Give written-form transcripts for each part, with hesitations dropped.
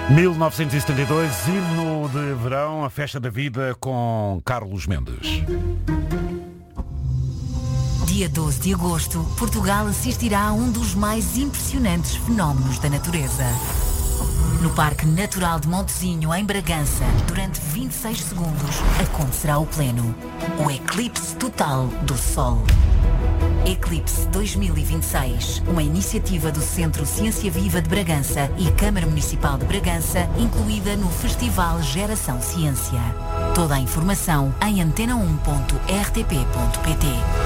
1972, hino de verão, a festa da vida com Carlos Mendes. Dia 12 de agosto, Portugal assistirá a um dos mais impressionantes fenómenos da natureza. No Parque Natural de Montezinho, em Bragança, durante 26 segundos, acontecerá o pleno. O eclipse total do Sol. Eclipse 2026, uma iniciativa do Centro Ciência Viva de Bragança e Câmara Municipal de Bragança, incluída no Festival Geração Ciência. Toda a informação em antena1.rtp.pt.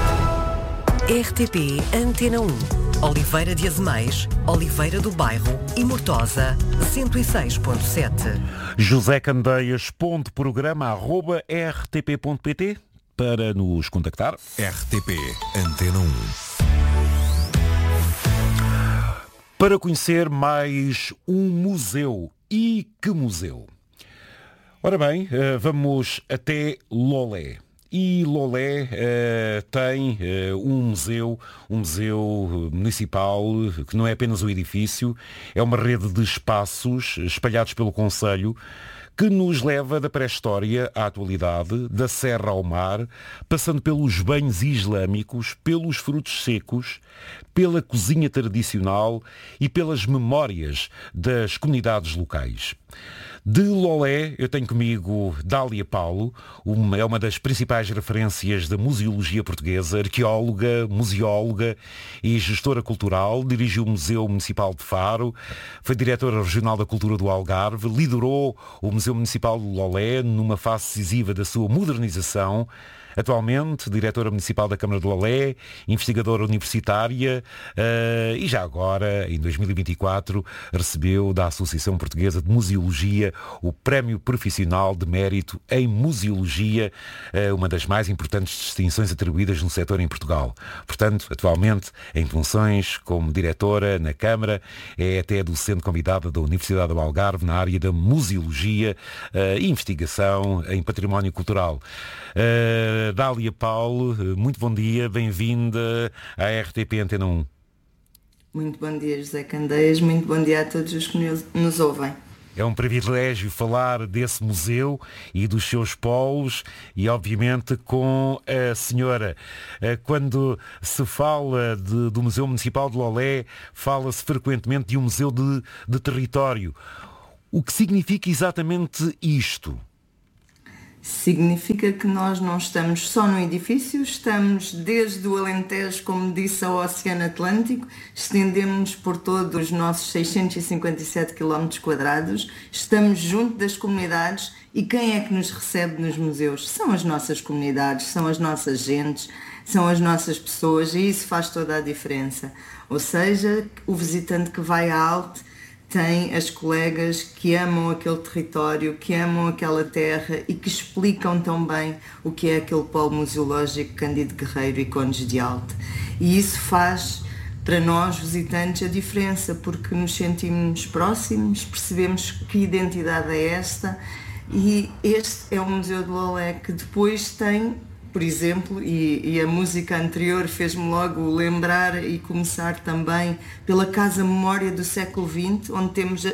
RTP Antena 1, Oliveira de Azemais, Oliveira do Bairro e Mortosa, 106.7. José Candeias, programa@rtp.pt para nos contactar. RTP Antena 1. Para conhecer mais um museu. E que museu? Ora bem, vamos até Lolé. E Lolé tem um museu municipal que não é apenas um edifício, é uma rede de espaços espalhados pelo concelho que nos leva da pré-história à atualidade, da serra ao mar, passando pelos banhos islâmicos, pelos frutos secos, pela cozinha tradicional e pelas memórias das comunidades locais. De Lolé, eu tenho comigo Dália Paulo, é uma das principais referências da museologia portuguesa, arqueóloga, museóloga e gestora cultural, dirigiu o Museu Municipal de Faro, foi diretora regional da Cultura do Algarve, liderou o Museu Municipal de Lolé numa fase decisiva da sua modernização. Atualmente, diretora municipal da Câmara de Lolé, investigadora universitária e já agora, em 2024, recebeu da Associação Portuguesa de Museologia o Prémio Profissional de Mérito em Museologia, uma das mais importantes distinções atribuídas no setor em Portugal. Portanto, atualmente, em funções como diretora na Câmara, é até docente convidada da Universidade do Algarve na área da museologia e investigação em património cultural. Dália Paulo, muito bom dia, bem-vinda à RTP Antena 1. Muito bom dia, José Candeias, muito bom dia a todos os que nos ouvem. É um privilégio falar desse museu e dos seus polos e, obviamente, com a senhora. Quando se fala do Museu Municipal de Lolé, fala-se frequentemente de um museu de território. O que significa exatamente isto? Significa que nós não estamos só no edifício, estamos desde o Alentejo, como disse, ao Oceano Atlântico, estendemos-nos por todos os nossos 657 km², estamos junto das comunidades e quem é que nos recebe nos museus? São as nossas comunidades, são as nossas gentes, são as nossas pessoas e isso faz toda a diferença. Ou seja, o visitante que vai à Alte tem as colegas que amam aquele território, que amam aquela terra e que explicam tão bem o que é aquele polo museológico Cândido Guerreiro e Condes de Alte. E isso faz para nós, visitantes, a diferença, porque nos sentimos próximos, percebemos que identidade é esta e este é o Museu de Lolé que depois tem, por exemplo, e a música anterior fez-me logo lembrar e começar também pela Casa Memória do século XX, onde temos a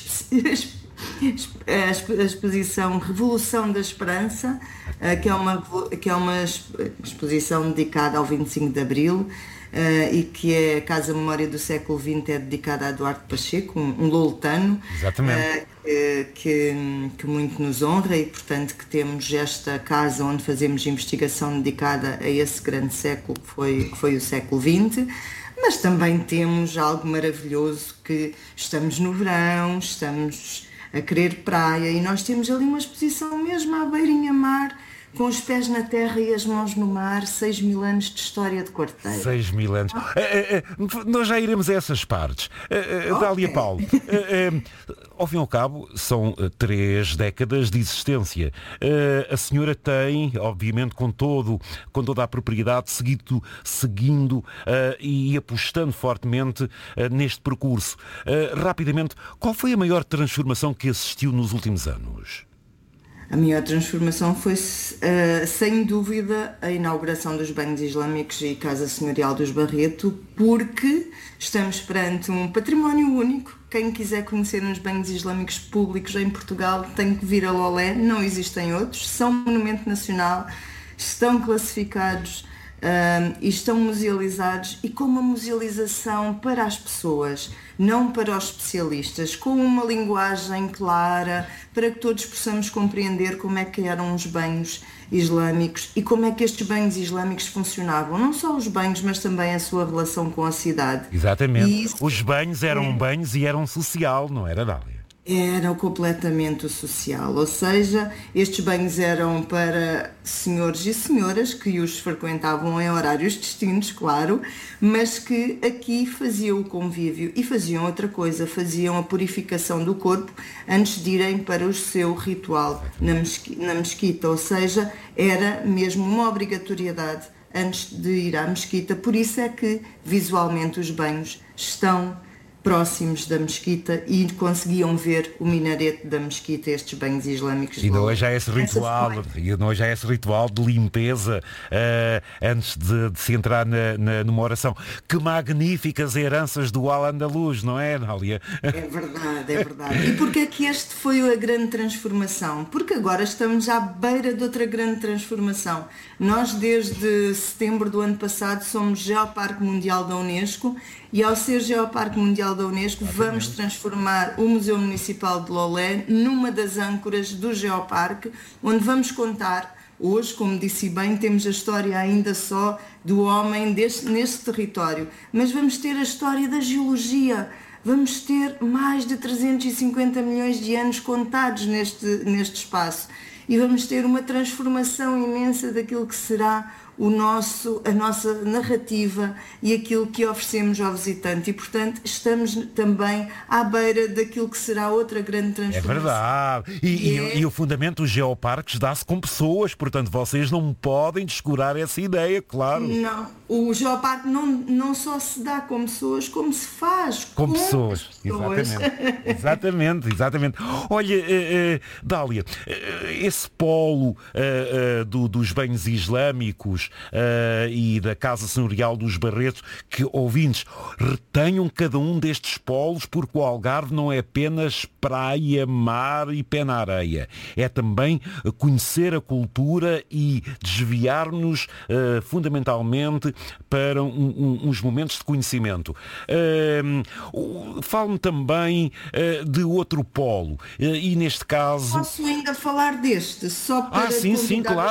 exposição Revolução da Esperança, que é uma exposição dedicada ao 25 de Abril, e que é a Casa Memória do século XX, é dedicada a Eduardo Pacheco, um louretano. Exatamente. Que muito nos honra e, portanto, que temos esta casa onde fazemos investigação dedicada a esse grande século que foi o século XX, mas também temos algo maravilhoso que estamos no verão, estamos a querer praia e nós temos ali uma exposição mesmo à beirinha-mar, com os pés na terra e as mãos no mar, 6.000 anos de história de quarteiro. 6.000 anos. Nós já iremos a essas partes. Dália Paulo, ao fim e ao cabo, são 3 décadas de existência. A senhora tem, obviamente, com toda a propriedade, seguindo e apostando fortemente neste percurso. Rapidamente, qual foi a maior transformação que assistiu nos últimos anos? A maior transformação foi, sem dúvida, a inauguração dos banhos islâmicos e Casa Senhorial dos Barreto, porque estamos perante um património único. Quem quiser conhecer uns banhos islâmicos públicos em Portugal tem que vir a Lolé, não existem outros, são monumento nacional, estão classificados e estão musealizados, e com uma musealização para as pessoas, não para os especialistas, com uma linguagem clara, para que todos possamos compreender como é que eram os banhos islâmicos e como é que estes banhos islâmicos funcionavam. Não só os banhos, mas também a sua relação com a cidade. Exatamente. Os banhos eram banhos e eram social, não era, Dália? Era completamente o social, ou seja, estes banhos eram para senhores e senhoras que os frequentavam em horários distintos, claro, mas que aqui faziam o convívio e faziam outra coisa, faziam a purificação do corpo antes de irem para o seu ritual na mesquita, ou seja, era mesmo uma obrigatoriedade antes de ir à mesquita, por isso é que visualmente os banhos estão próximos da mesquita e conseguiam ver o minarete da mesquita, estes banhos islâmicos. E não é já esse ritual de limpeza antes de se entrar numa oração. Que magníficas heranças do Al-Andalus, não é, Dália? É verdade. E porquê é que este foi a grande transformação? Porque agora estamos à beira de outra grande transformação. Nós, desde setembro do ano passado, somos Geoparque Mundial da Unesco, e ao ser Geoparque Mundial da Unesco, vamos transformar o Museu Municipal de Lolé numa das âncoras do Geoparque, onde vamos contar, hoje, como disse bem, temos a história ainda só do homem neste território, mas vamos ter a história da geologia. Vamos ter mais de 350 milhões de anos contados neste espaço, e vamos ter uma transformação imensa daquilo que será a nossa narrativa e aquilo que oferecemos ao visitante, e portanto estamos também à beira daquilo que será outra grande transformação. É verdade. E o fundamento dos geoparques dá-se com pessoas, portanto vocês não podem descurar essa ideia, claro. Não, o geoparque não só se dá com pessoas, como se faz com pessoas. Exatamente. Olha, Dália, esse polo dos banhos islâmicos e da Casa Senhorial dos Barretos, que, ouvintes, retenham cada um destes polos, porque o Algarve não é apenas praia, mar e pé na areia. É também conhecer a cultura e desviar-nos fundamentalmente para uns momentos de conhecimento. Fale-me também de outro polo, e neste caso... Posso ainda falar deste, só para... sim, claro.